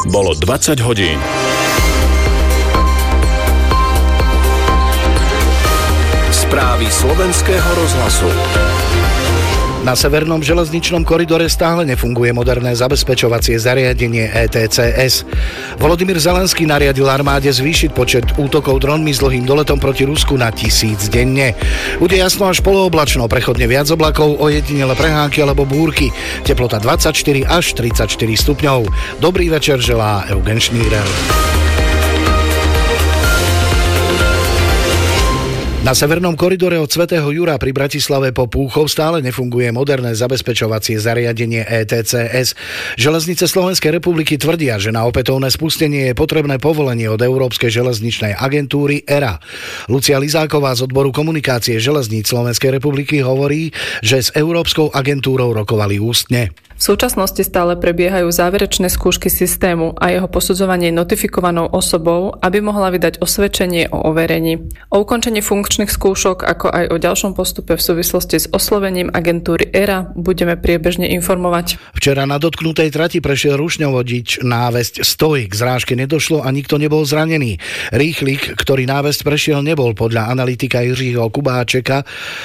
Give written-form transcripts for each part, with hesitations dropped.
Bolo 20 hodín. Správy slovenského rozhlasu. Na severnom železničnom koridore stále nefunguje moderné zabezpečovacie zariadenie ETCS. Volodymyr Zelenský nariadil armáde zvýšiť počet útokov dronmi s dlhým doletom proti Rusku na 1000 denne. Bude jasno až polooblačno, prechodne viac oblakov, ojedinele prehánky alebo búrky. Teplota 24 až 34 stupňov. Dobrý večer želá Eugen Šnírer. Na severnom koridore od Svätého Jura pri Bratislave po Púchov stále nefunguje moderné zabezpečovacie zariadenie ETCS. Železnice Slovenskej republiky tvrdia, že na opätovné spustenie je potrebné povolenie od Európskej železničnej agentúry ERA. Lucia Lizáková z odboru komunikácie železníc Slovenskej republiky hovorí, že s Európskou agentúrou rokovali ústne. V súčasnosti stále prebiehajú záverečné skúšky systému a jeho posudzovanie notifikovanou osobou, aby mohla vydať osvedčenie o overení. O ukončení funkčných skúšok, ako aj o ďalšom postupe v súvislosti s oslovením agentúry ERA budeme priebežne informovať. Včera na dotknutej trati prešiel rušňovodič návesť Stoik. K zrážke nedošlo a nikto nebol zranený. Rýchlik, ktorý návesť prešiel, nebol podľa analytika Jiřího Kubáčeka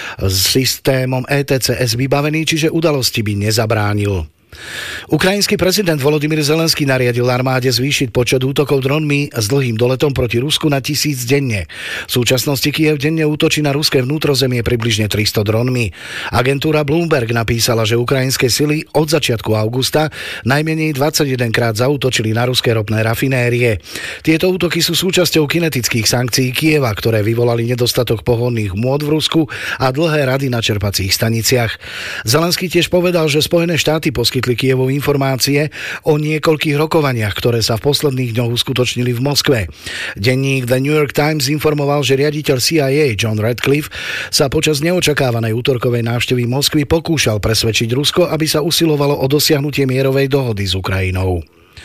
s systémom ETCS vybavený, čiže udalosti by nezabránil. Ukrajinský prezident Volodymyr Zelenský nariadil armáde zvýšiť počet útokov dronmi s dlhým doletom proti Rusku na 1000 denne. V súčasnosti Kyjev denne útočí na ruské vnútrozemie približne 300 dronmi. Agentúra Bloomberg napísala, že ukrajinské sily od začiatku augusta najmenej 21 krát zaútočili na ruské ropné rafinérie. Tieto útoky sú súčasťou kinetických sankcií Kyjeva, ktoré vyvolali nedostatok pohonných môd v Rusku a dlhé rady na čerpacích staniciach. Zelenský tiež povedal, že Spojené štáty poskytli Kyjevu informácie o niekoľkých rokovaniach, ktoré sa v posledných dňoch uskutočnili v Moskve. Denník The New York Times informoval, že riaditeľ CIA John Radcliffe sa počas neočakávanej útorkovej návštevy Moskvy pokúšal presvedčiť Rusko, aby sa usilovalo o dosiahnutie mierovej dohody s Ukrajinou.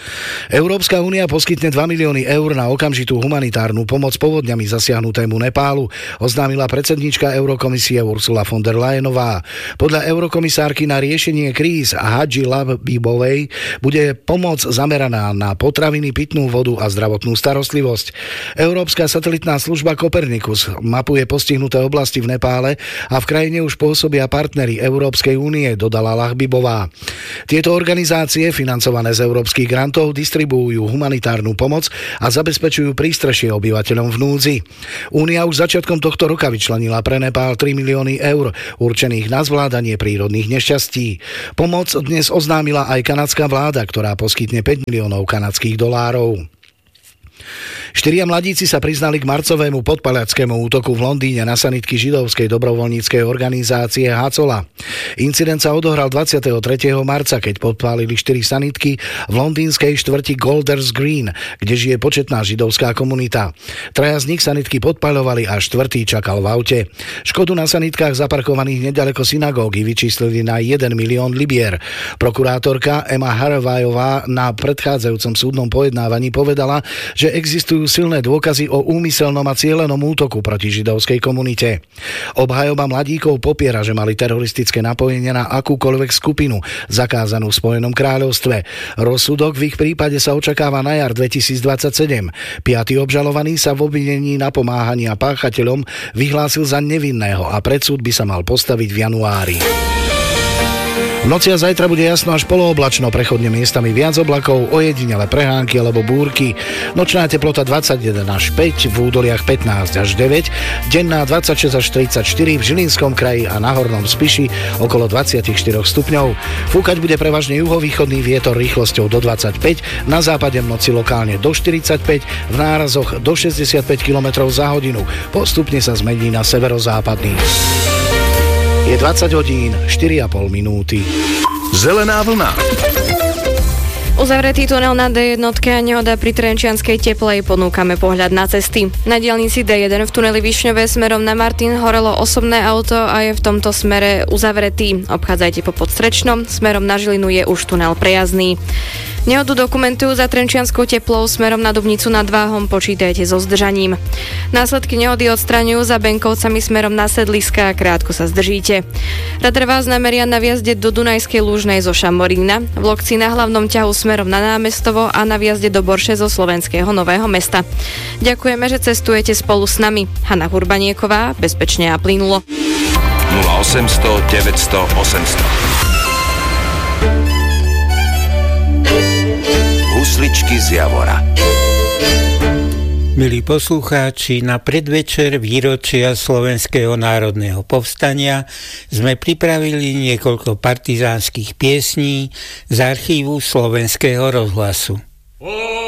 Európska únia poskytne 2 milióny eur na okamžitú humanitárnu pomoc povodňami zasiahnutému Nepálu, oznámila predsedníčka Eurokomisie Ursula von der Leyenová. Podľa eurokomisárky na riešenie kríz Hadži Labibovej bude pomoc zameraná na potraviny, pitnú vodu a zdravotnú starostlivosť. Európska satelitná služba Copernicus mapuje postihnuté oblasti v Nepále a v krajine už pôsobia partneri Európskej únie, dodala Labibová. Tieto organizácie, financované z európskych grantov, distribuujú humanitárnu pomoc a zabezpečujú prístrešie obyvateľom v núdzi. Únia už začiatkom tohto roka vyčlenila pre Nepál 3 milióny eur, určených na zvládanie prírodných nešťastí. Pomoc dnes oznámila aj kanadská vláda, ktorá poskytne 5 miliónov kanadských dolárov. 4 mladíci sa priznali k marcovému podpaľackému útoku v Londýne na sanitky židovskej dobrovoľníckej organizácie Hacola. Incident sa odohral 23. marca, keď podpálili 4 sanitky v londýnskej štvrti Golders Green, kde žije početná židovská komunita. 3 z nich sanitky podpaľovali a 4. čakal v aute. Škodu na sanitkách zaparkovaných nedaleko synagógy vyčíslili na 1 milión libier. Prokurátorka Emma Harvajová na predchádzajúcom súdnom pojednávaní povedala, že existujú silné dôkazy o úmyselnom a cielenom útoku proti židovskej komunite. Obhajoba mladíkov popiera, že mali teroristické napojenie na akúkoľvek skupinu zakázanú v Spojenom kráľovstve. Rozsudok v ich prípade sa očakáva na jar 2027. 5. obžalovaný sa v obvinení napomáhania páchateľom vyhlásil za nevinného a pred súd by sa mal postaviť v januári. V noci a zajtra bude jasno až polooblačno, prechodne miestami viac oblakov, ojedinele prehánky alebo búrky. Nočná teplota 21 až 5, v údoliach 15 až 9, denná 26 až 34, v Žilinskom kraji a na Hornom Spiši okolo 24 stupňov. Fúkať bude prevažne juhovýchodný vietor rýchlosťou do 25, na západe v noci lokálne do 45, v nárazoch do 65 km za hodinu. Postupne sa zmení na severozápadný. Je 20 hodín, 4,5 minúty. Zelená vlna. Uzavretý tunel na D1 a nehoda pri Trenčianskej Teplej, ponúkame pohľad na cesty. Na diaľnici D1 v tuneli Višňové smerom na Martin horelo osobné auto a je v tomto smere uzavretý. Obchádzajte po Podstrečnom, smerom na Žilinu je už tunel prejazdný. Nehodu dokumentujú za Trenčianskou Teplou smerom na Dubnicu nad Váhom, počítajte so zdržaním. Následky nehody odstraňujú za Benkovcami smerom na Sedliska a krátko sa zdržíte. Radar vás nameria na vjazde do Dunajskej Lúžnej zo Šamorína, v Lokci na hlavnom ťahu smerom na Námestovo a na vjazde do Borše zo Slovenského Nového Mesta. Ďakujeme, že cestujete spolu s nami. Hana Hurbanieková, bezpečne a plynulo. 0800 900 800. Husličky z Javora. Milí poslucháči, na predvečer výročia Slovenského národného povstania sme pripravili niekoľko partizánskych piesní z archívu Slovenského rozhlasu.